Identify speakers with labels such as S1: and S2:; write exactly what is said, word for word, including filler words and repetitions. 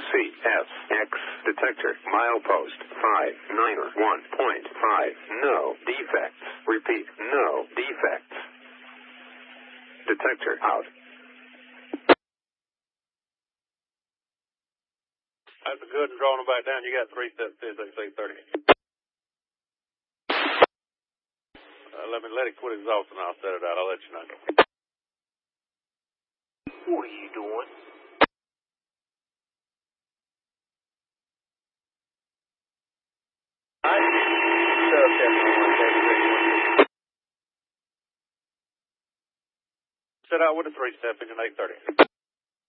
S1: C S X detector milepost five nine one point five. No defects. Repeat, no defects. Detector out.
S2: That's good and drawing them back down. You got three steps, six eight thirty. Uh, let me let it quit exhausting. I'll set it out. I'll let you know.
S3: What are you doing? I set up that one.
S2: Set out with a three step engine eight thirty.